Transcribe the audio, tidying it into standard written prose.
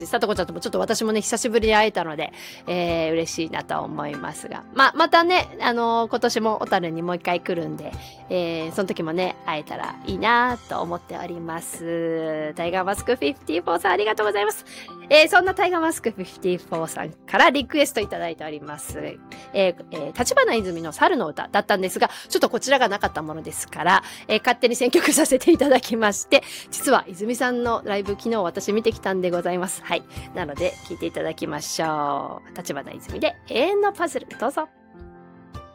さとこちゃんともちょっと私もね、久しぶりに会えたので、嬉しいなと思いますが。またね、今年も小樽にもう一回来るんで、その時もね、会えたらいいなと思っております。タイガーマスク54さんありがとうございます。そんなタイガーマスク54さんからリクエストいただいております。立花泉の猿の歌だったんですが、ちょっとこちらがなかったものですから、勝手に選曲させていただきまして、実は泉さんのライブ昨日私見てきたんでございます。はい。なので、聴いていただきましょう。立花泉で永遠のパズル。どうぞ。